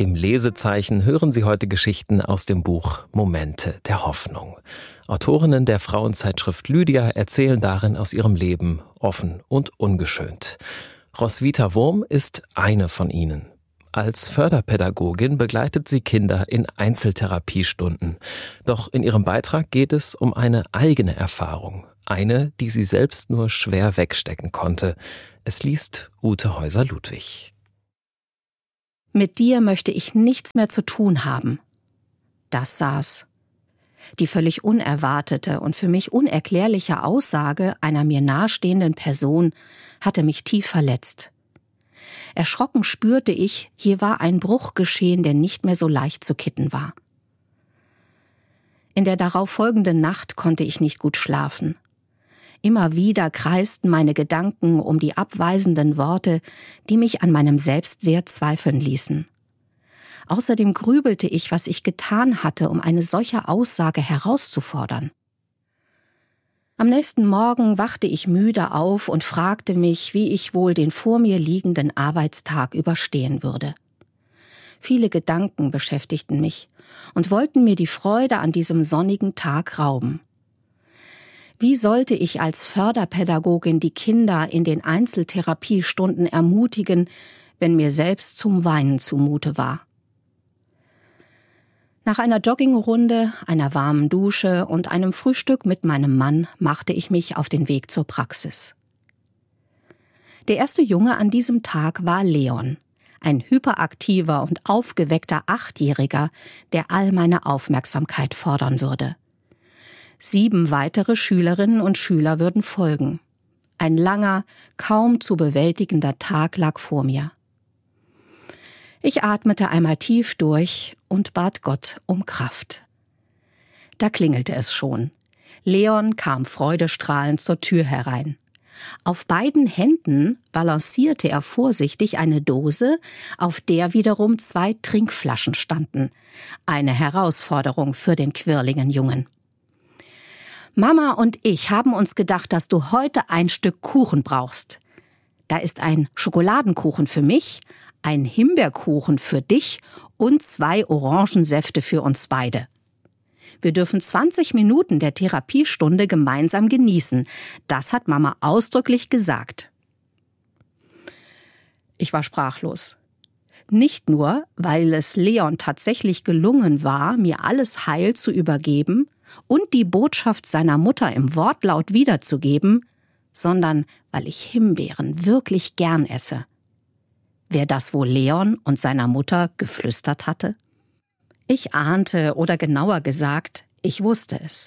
Im Lesezeichen hören Sie heute Geschichten aus dem Buch Momente der Hoffnung. Autorinnen der Frauenzeitschrift Lydia erzählen darin aus ihrem Leben, offen und ungeschönt. Roswitha Wurm ist eine von ihnen. Als Förderpädagogin begleitet sie Kinder in Einzeltherapiestunden. Doch in ihrem Beitrag geht es um eine eigene Erfahrung. Eine, die sie selbst nur schwer wegstecken konnte. Es liest Ute Häuser-Ludwig. Mit dir möchte ich nichts mehr zu tun haben. Das saß. Die völlig unerwartete und für mich unerklärliche Aussage einer mir nahestehenden Person hatte mich tief verletzt. Erschrocken spürte ich, hier war ein Bruch geschehen, der nicht mehr so leicht zu kitten war. In der darauf folgenden Nacht konnte ich nicht gut schlafen. Immer wieder kreisten meine Gedanken um die abweisenden Worte, die mich an meinem Selbstwert zweifeln ließen. Außerdem grübelte ich, was ich getan hatte, um eine solche Aussage herauszufordern. Am nächsten Morgen wachte ich müde auf und fragte mich, wie ich wohl den vor mir liegenden Arbeitstag überstehen würde. Viele Gedanken beschäftigten mich und wollten mir die Freude an diesem sonnigen Tag rauben. Wie sollte ich als Förderpädagogin die Kinder in den Einzeltherapiestunden ermutigen, wenn mir selbst zum Weinen zumute war? Nach einer Joggingrunde, einer warmen Dusche und einem Frühstück mit meinem Mann machte ich mich auf den Weg zur Praxis. Der erste Junge an diesem Tag war Leon, ein hyperaktiver und aufgeweckter Achtjähriger, der all meine Aufmerksamkeit fordern würde. 7 weitere Schülerinnen und Schüler würden folgen. Ein langer, kaum zu bewältigender Tag lag vor mir. Ich atmete einmal tief durch und bat Gott um Kraft. Da klingelte es schon. Leon kam freudestrahlend zur Tür herein. Auf beiden Händen balancierte er vorsichtig eine Dose, auf der wiederum 2 Trinkflaschen standen. Eine Herausforderung für den quirligen Jungen. Mama und ich haben uns gedacht, dass du heute ein Stück Kuchen brauchst. Da ist ein Schokoladenkuchen für mich, ein Himbeerkuchen für dich und 2 Orangensäfte für uns beide. Wir dürfen 20 Minuten der Therapiestunde gemeinsam genießen. Das hat Mama ausdrücklich gesagt. Ich war sprachlos. Nicht nur, weil es Leon tatsächlich gelungen war, mir alles heil zu übergeben und die Botschaft seiner Mutter im Wortlaut wiederzugeben, sondern weil ich Himbeeren wirklich gern esse. Wer das wohl Leon und seiner Mutter geflüstert hatte? Ich ahnte, oder genauer gesagt, ich wusste es.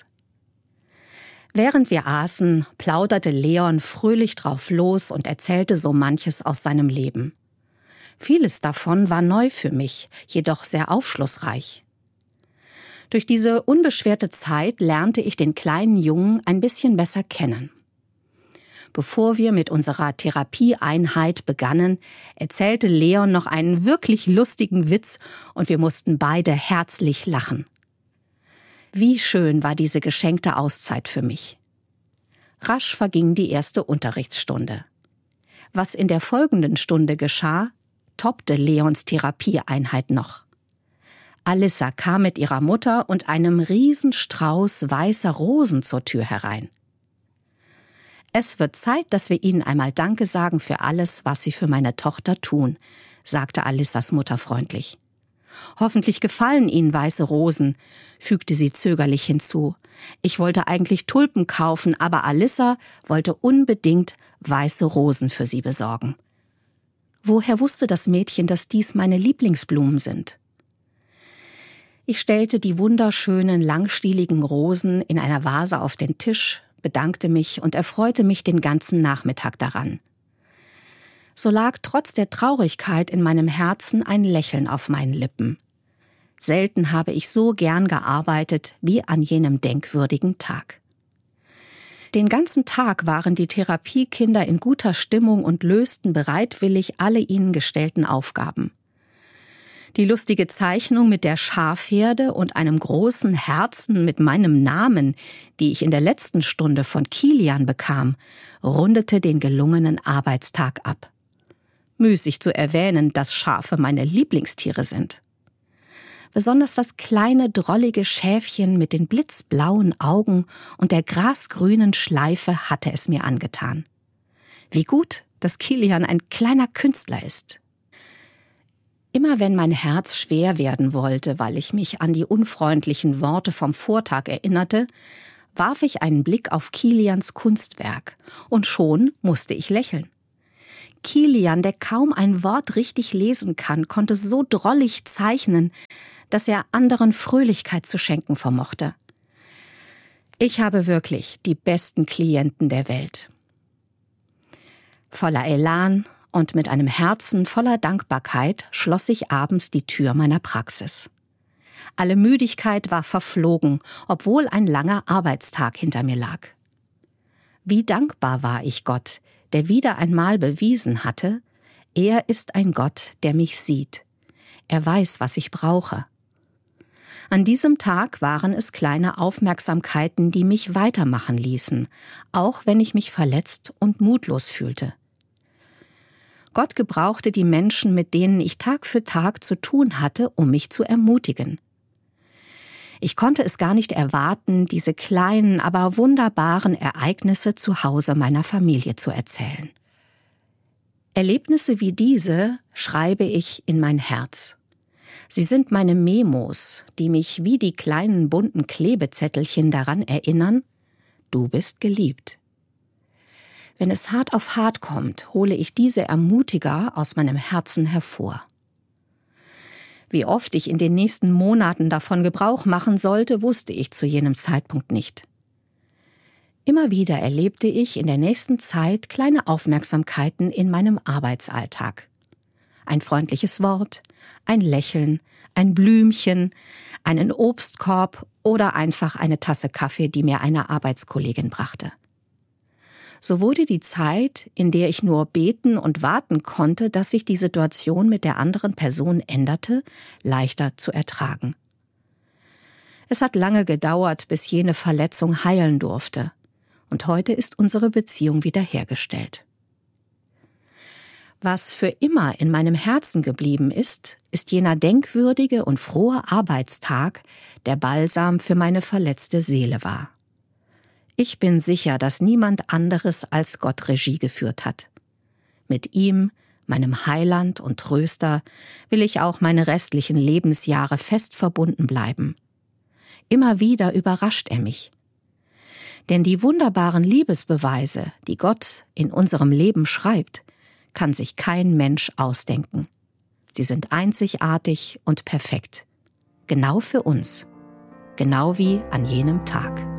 Während wir aßen, plauderte Leon fröhlich drauf los und erzählte so manches aus seinem Leben. Vieles davon war neu für mich, jedoch sehr aufschlussreich. Durch diese unbeschwerte Zeit lernte ich den kleinen Jungen ein bisschen besser kennen. Bevor wir mit unserer Therapieeinheit begannen, erzählte Leon noch einen wirklich lustigen Witz und wir mussten beide herzlich lachen. Wie schön war diese geschenkte Auszeit für mich. Rasch verging die erste Unterrichtsstunde. Was in der folgenden Stunde geschah, toppte Leons Therapieeinheit noch. Alissa kam mit ihrer Mutter und einem Riesenstrauß weißer Rosen zur Tür herein. Es wird Zeit, dass wir Ihnen einmal Danke sagen für alles, was Sie für meine Tochter tun, sagte Alissas Mutter freundlich. Hoffentlich gefallen Ihnen weiße Rosen, fügte sie zögerlich hinzu. Ich wollte eigentlich Tulpen kaufen, aber Alissa wollte unbedingt weiße Rosen für sie besorgen. Woher wusste das Mädchen, dass dies meine Lieblingsblumen sind? Ich stellte die wunderschönen, langstieligen Rosen in einer Vase auf den Tisch, bedankte mich und erfreute mich den ganzen Nachmittag daran. So lag trotz der Traurigkeit in meinem Herzen ein Lächeln auf meinen Lippen. Selten habe ich so gern gearbeitet wie an jenem denkwürdigen Tag. Den ganzen Tag waren die Therapiekinder in guter Stimmung und lösten bereitwillig alle ihnen gestellten Aufgaben. Die lustige Zeichnung mit der Schafherde und einem großen Herzen mit meinem Namen, die ich in der letzten Stunde von Kilian bekam, rundete den gelungenen Arbeitstag ab. Müßig zu erwähnen, dass Schafe meine Lieblingstiere sind. Besonders das kleine, drollige Schäfchen mit den blitzblauen Augen und der grasgrünen Schleife hatte es mir angetan. Wie gut, dass Kilian ein kleiner Künstler ist. Immer wenn mein Herz schwer werden wollte, weil ich mich an die unfreundlichen Worte vom Vortag erinnerte, warf ich einen Blick auf Kilians Kunstwerk und schon musste ich lächeln. Kilian, der kaum ein Wort richtig lesen kann, konnte so drollig zeichnen, dass er anderen Fröhlichkeit zu schenken vermochte. Ich habe wirklich die besten Klienten der Welt. Voller Elan und mit einem Herzen voller Dankbarkeit schloss ich abends die Tür meiner Praxis. Alle Müdigkeit war verflogen, obwohl ein langer Arbeitstag hinter mir lag. Wie dankbar war ich Gott, der wieder einmal bewiesen hatte, er ist ein Gott, der mich sieht. Er weiß, was ich brauche. An diesem Tag waren es kleine Aufmerksamkeiten, die mich weitermachen ließen, auch wenn ich mich verletzt und mutlos fühlte. Gott gebrauchte die Menschen, mit denen ich Tag für Tag zu tun hatte, um mich zu ermutigen. Ich konnte es gar nicht erwarten, diese kleinen, aber wunderbaren Ereignisse zu Hause meiner Familie zu erzählen. Erlebnisse wie diese schreibe ich in mein Herz. Sie sind meine Memos, die mich wie die kleinen bunten Klebezettelchen daran erinnern, du bist geliebt. Wenn es hart auf hart kommt, hole ich diese Ermutiger aus meinem Herzen hervor. Wie oft ich in den nächsten Monaten davon Gebrauch machen sollte, wusste ich zu jenem Zeitpunkt nicht. Immer wieder erlebte ich in der nächsten Zeit kleine Aufmerksamkeiten in meinem Arbeitsalltag. Ein freundliches Wort, ein Lächeln, ein Blümchen, einen Obstkorb oder einfach eine Tasse Kaffee, die mir eine Arbeitskollegin brachte. So wurde die Zeit, in der ich nur beten und warten konnte, dass sich die Situation mit der anderen Person änderte, leichter zu ertragen. Es hat lange gedauert, bis jene Verletzung heilen durfte. Und heute ist unsere Beziehung wiederhergestellt. Was für immer in meinem Herzen geblieben ist, ist jener denkwürdige und frohe Arbeitstag, der Balsam für meine verletzte Seele war. Ich bin sicher, dass niemand anderes als Gott Regie geführt hat. Mit ihm, meinem Heiland und Tröster, will ich auch meine restlichen Lebensjahre fest verbunden bleiben. Immer wieder überrascht er mich. Denn die wunderbaren Liebesbeweise, die Gott in unserem Leben schreibt, kann sich kein Mensch ausdenken. Sie sind einzigartig und perfekt. Genau für uns. Genau wie an jenem Tag.